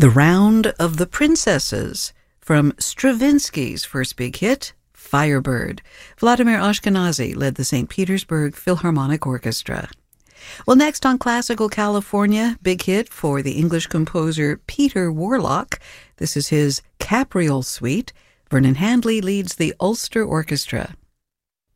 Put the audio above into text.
The Round of the Princesses from Stravinsky's first big hit, Firebird. Vladimir Ashkenazy led the St. Petersburg Philharmonic Orchestra. Well, next on Classical California, big hit for the English composer Peter Warlock. This is his Capriole Suite. Vernon Handley leads the Ulster Orchestra.